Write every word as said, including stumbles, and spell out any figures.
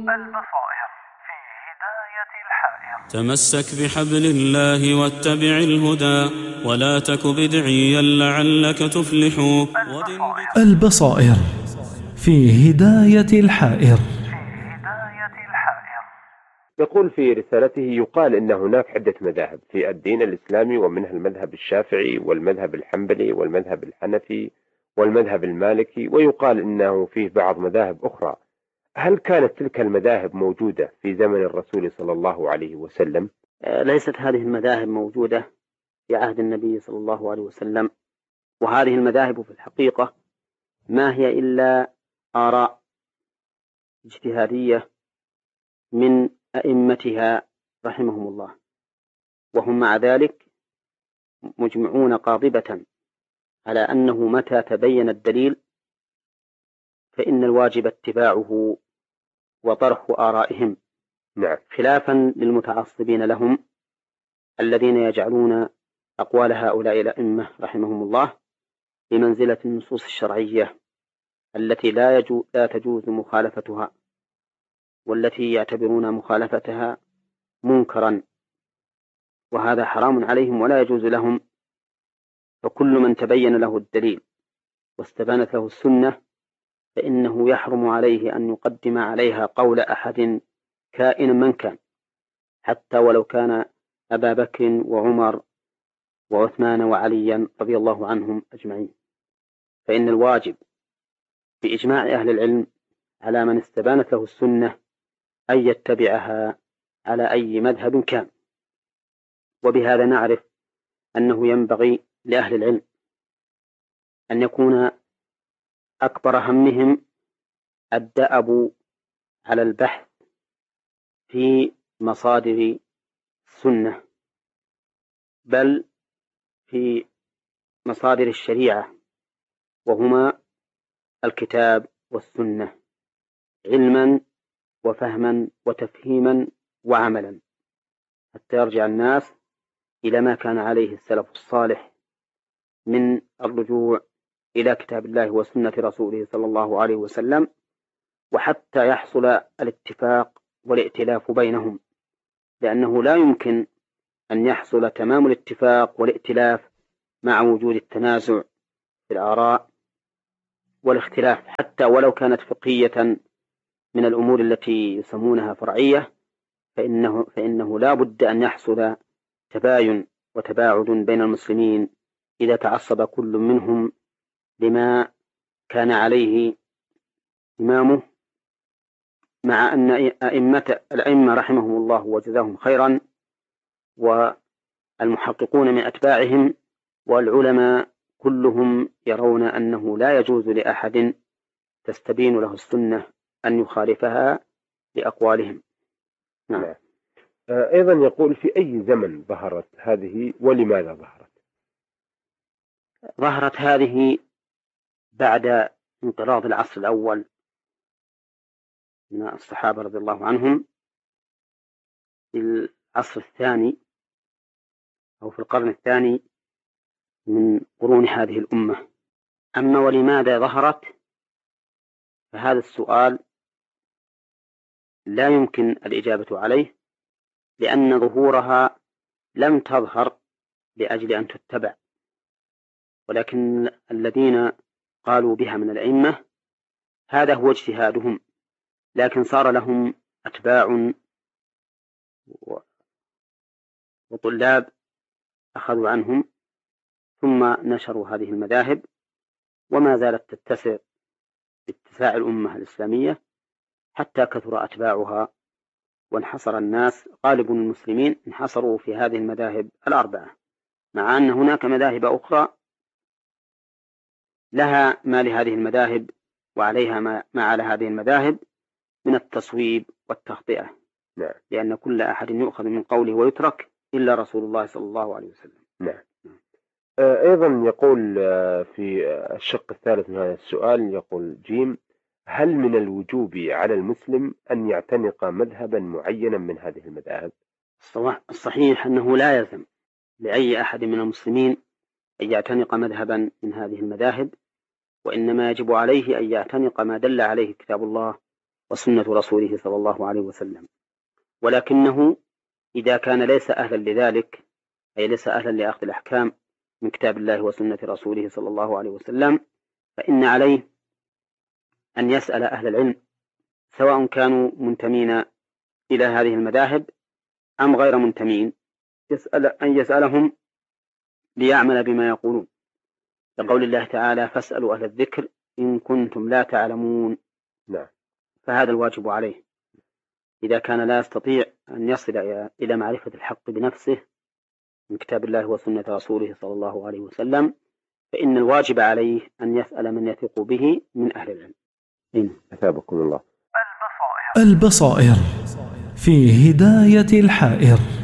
البصائر في هداية الحائر. تمسك بحبل الله واتبع الهدى ولا تك بدعيا لعلك تفلح. البصائر في هداية الحائر. في هداية الحائر. يقول في رسالته: يقال إن هناك عدة مذاهب في الدين الإسلامي، ومنها المذهب الشافعي والمذهب الحنبلي والمذهب الحنفي والمذهب المالكي، ويقال إنه فيه بعض مذاهب أخرى. هل كانت تلك المذاهب موجودة في زمن الرسول صلى الله عليه وسلم؟ ليست هذه المذاهب موجودة في عهد النبي صلى الله عليه وسلم، وهذه المذاهب في الحقيقة ما هي إلا آراء اجتهادية من أئمتها رحمهم الله، وهم مع ذلك مجمعون قاطبة على أنه متى تبين الدليل فإن الواجب اتباعه وطرح آرائهم، نعم. خلافا للمتعصبين لهم الذين يجعلون أقوال هؤلاء الأئمة رحمهم الله بمنزلة النصوص الشرعية التي لا, يجو لا تجوز مخالفتها، والتي يعتبرون مخالفتها منكرا، وهذا حرام عليهم ولا يجوز لهم. فكل من تبين له الدليل واستبانت له السنة فإنه يحرم عليه أن يقدم عليها قول أحد كائن من كان، حتى ولو كان أبا بكر وعمر وعثمان وعليا رضي الله عنهم أجمعين. فإن الواجب بإجماع أهل العلم على من استبانت له السنة أن يتبعها على أي مذهب كان. وبهذا نعرف أنه ينبغي لأهل العلم أن يكون أكبر همهم الدأب على البحث في مصادر السنة، بل في مصادر الشريعة، وهما الكتاب والسنة، علما وفهما وتفهيما وعملا، حتى يرجع الناس إلى ما كان عليه السلف الصالح من الرجوع إلى كتاب الله وسنة رسوله صلى الله عليه وسلم، وحتى يحصل الاتفاق والائتلاف بينهم، لأنه لا يمكن أن يحصل تمام الاتفاق والائتلاف مع وجود التنازع في الآراء والاختلاف، حتى ولو كانت فقهية من الأمور التي يسمونها فرعية، فإنه, فإنه لا بد أن يحصل تباين وتباعد بين المسلمين إذا تعصب كل منهم لما كان عليه إمامه، مع أن أئمة الأئمة رحمهم الله وجزاهم خيرا والمحققون من أتباعهم والعلماء كلهم يرون أنه لا يجوز لأحد تستبين له السنة أن يخالفها لأقوالهم. نعم. أيضا يقول: في أي زمن ظهرت هذه ولماذا ظهرت؟ ظهرت هذه بعد انقراض العصر الأول من الصحابة رضي الله عنهم، في العصر الثاني أو في القرن الثاني من قرون هذه الأمة. أما ولماذا ظهرت فهذا السؤال لا يمكن الإجابة عليه، لأن ظهورها لم تظهر لأجل أن تتبع، ولكن الذين قالوا بها من الأئمة هذا هو اجتهادهم، لكن صار لهم أتباع وطلاب أخذوا عنهم ثم نشروا هذه المذاهب، وما زالت تتسع باتساع الأمة الإسلامية حتى كثر أتباعها، وانحصر الناس غالب المسلمين انحصروا في هذه المذاهب الأربعة، مع أن هناك مذاهب أخرى لها ما لهذه المذاهب وعليها ما على هذه المذاهب من التصويب والتخطئة. نعم. لأن كل أحد يؤخذ من قوله ويترك إلا رسول الله صلى الله عليه وسلم. نعم. أيضا يقول في الشق الثالث من هذا السؤال، يقول جيم: هل من الوجوب على المسلم أن يعتنق مذهبا معينا من هذه المذاهب؟ الصحيح أنه لا يلزم لأي أحد من المسلمين أن يعتنق مذهبا من هذه المذاهب، وإنما يجب عليه أن يعتنق ما دل عليه كتاب الله وسنة رسوله صلى الله عليه وسلم. ولكنه إذا كان ليس أهلا لذلك، أي ليس أهلا لأخذ الأحكام من كتاب الله وسنة رسوله صلى الله عليه وسلم، فإن عليه أن يسأل أهل العلم سواء كانوا منتمين إلى هذه المذاهب أم غير منتمين، يسأل أن يسألهم ليعمل بما يقولون، لقول الله تعالى: فاسألوا أهل الذكر إن كنتم لا تعلمون. نعم. فهذا الواجب عليه إذا كان لا يستطيع أن يصل إلى معرفة الحق بنفسه من كتاب الله وسنة رسوله صلى الله عليه وسلم، فإن الواجب عليه أن يسأل من يثق به من أهل العلم. أثابكم الله. البصائر في هداية الحائر.